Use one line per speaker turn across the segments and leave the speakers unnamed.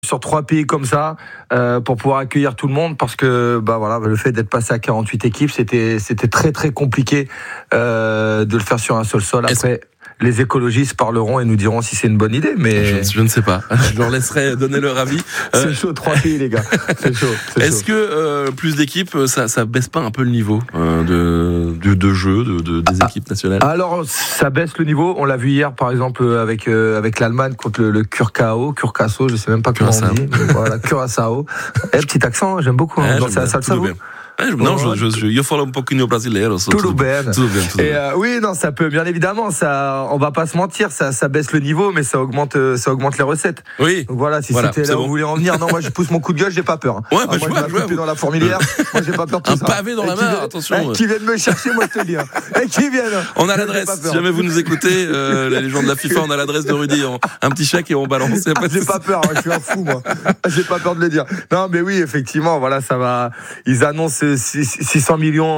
sur 3 pays comme ça pour pouvoir accueillir tout le monde, parce que le fait d'être passé à 48 équipes, c'était très très compliqué de le faire sur un seul sol. Après, les écologistes parleront et nous diront si c'est une bonne idée, mais
je ne sais pas. Je leur laisserai donner leur avis.
C'est chaud, 3 pays les gars. C'est chaud.
Est-ce que plus d'équipes, ça baisse pas un peu le niveau de jeu des équipes nationales?
Alors ça baisse le niveau. On l'a vu hier par exemple avec l'Allemagne contre le Curaçao, je sais même pas comment on dit. Voilà, Curaçao. Petit accent, j'aime beaucoup. Ça le savait.
Non, eu falo um pouquinho brasileiro.
Tudo bem. Et oui, non, ça peut, bien évidemment, ça, on va pas se mentir, ça baisse le niveau, mais ça augmente les recettes.
Oui.
Donc voilà, c'était là où vous voulez en venir. Non, moi je pousse mon coup de gueule, j'ai pas peur.
Ouais,
moi je vais couper dans la fourmilière. Moi j'ai pas peur de tout ça.
Un pavé dans la main, attention.
Qui viennent me chercher, moi je te le dis. Et qui viennent.
On a l'adresse. Si jamais vous nous écoutez, les gens de la FIFA, on a l'adresse de Rudy. Un petit chèque et on balance.
J'ai pas peur, je suis un fou moi. J'ai pas peur de le dire. Non, mais oui, effectivement, voilà, ça va. Ils annoncent 600 millions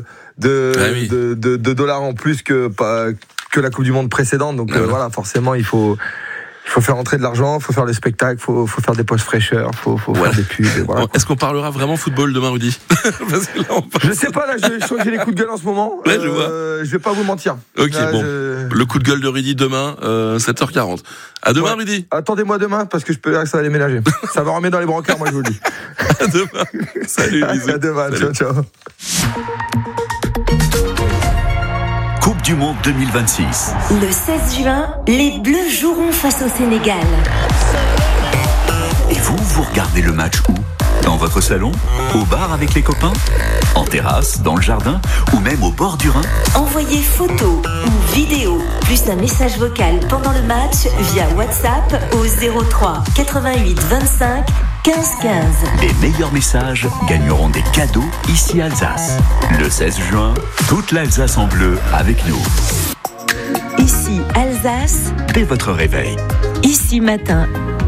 de dollars en plus que la Coupe du Monde précédente. Donc voilà, forcément, il faut faire entrer de l'argent, il faut faire le spectacle, il faut faire des postes fraîcheurs, il faut faire des pubs. Voilà.
Est-ce qu'on parlera vraiment football demain, Rudy? Parce que là,
je sais pas, là, je crois que j'ai les coups de gueule en ce moment.
Ouais, je vois.
Je vais pas vous mentir.
Ok, là, le coup de gueule de Rudy demain, 7h40. À demain, Rudy.
Attendez-moi demain, parce que je peux dire que ça va déménager. Ça va remettre dans les brancards, moi je vous le dis.
À demain. Salut, bisous.
À demain, salut. Ciao.
Coupe du Monde 2026.
Le 16 juin, les Bleus joueront face au Sénégal.
Et vous regardez le match où? Dans votre salon? Au bar avec les copains? En terrasse? Dans le jardin? Ou même au bord du Rhin?
Envoyez photos ou vidéos, plus un message vocal pendant le match via WhatsApp au 03 88 25 15 15.
Les meilleurs messages gagneront des cadeaux ici à Alsace. Le 16 juin, toute l'Alsace en bleu avec nous.
Ici Alsace.
Dès votre réveil.
Ici matin.